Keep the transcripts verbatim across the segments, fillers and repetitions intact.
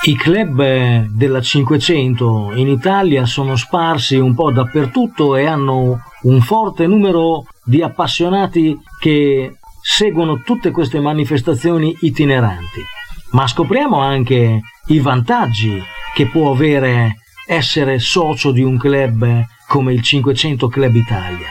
I club della cinquecento in Italia sono sparsi un po' dappertutto e hanno un forte numero di appassionati che seguono tutte queste manifestazioni itineranti. Ma scopriamo anche i vantaggi che può avere essere socio di un club come il Cinquecento Club Italia.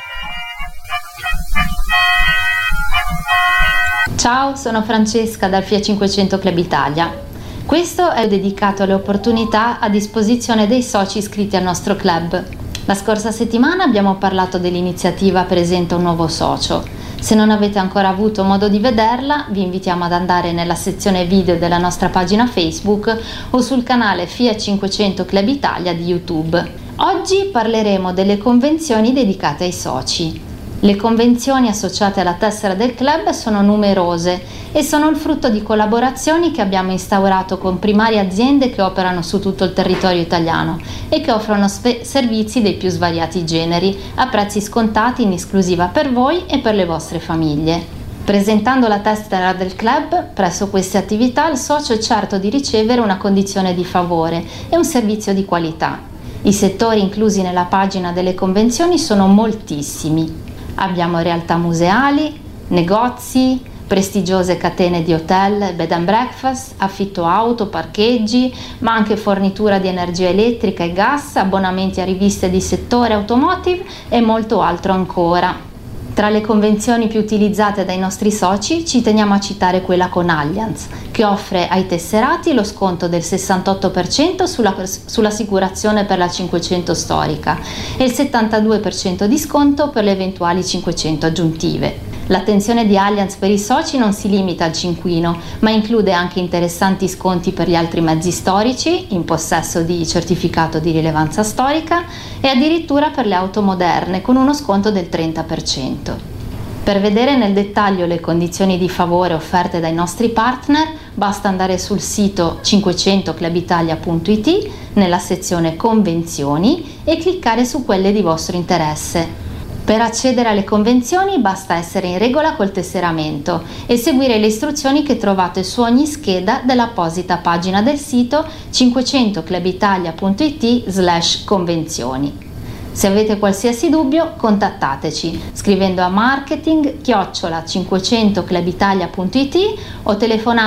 Ciao, sono Francesca dal Fiat Cinquecento Club Italia. Questo è dedicato alle opportunità a disposizione dei soci iscritti al nostro club. La scorsa settimana abbiamo parlato dell'iniziativa Presenta un nuovo socio. Se non avete ancora avuto modo di vederla, vi invitiamo ad andare nella sezione video della nostra pagina Facebook o sul canale Fiat Cinquecento Club Italia di YouTube. Oggi parleremo delle convenzioni dedicate ai soci. Le convenzioni associate alla tessera del club sono numerose e sono il frutto di collaborazioni che abbiamo instaurato con primarie aziende che operano su tutto il territorio italiano e che offrono spe- servizi dei più svariati generi a prezzi scontati in esclusiva per voi e per le vostre famiglie. Presentando la tessera del club, presso queste attività il socio è certo di ricevere una condizione di favore e un servizio di qualità. I settori inclusi nella pagina delle convenzioni sono moltissimi. Abbiamo realtà museali, negozi, prestigiose catene di hotel, bed and breakfast, affitto auto, parcheggi, ma anche fornitura di energia elettrica e gas, abbonamenti a riviste di settore automotive e molto altro ancora. Tra le convenzioni più utilizzate dai nostri soci ci teniamo a citare quella con Allianz, che offre ai tesserati lo sconto del sessantotto per cento sulla, sull'assicurazione per la cinquecento storica e il settantadue per cento di sconto per le eventuali cinquecento aggiuntive. L'attenzione di Allianz per i soci non si limita al cinquino, ma include anche interessanti sconti per gli altri mezzi storici, in possesso di certificato di rilevanza storica, e addirittura per le auto moderne, con uno sconto del trenta per cento. Per vedere nel dettaglio le condizioni di favore offerte dai nostri partner, basta andare sul sito cinquecento club italia punto it nella sezione Convenzioni e cliccare su quelle di vostro interesse. Per accedere alle convenzioni basta essere in regola col tesseramento e seguire le istruzioni che trovate su ogni scheda dell'apposita pagina del sito cinquecento club italia punto it slash convenzioni. Se avete qualsiasi dubbio, contattateci scrivendo a marketing chiocciola cinquecento club italia punto it o telefonando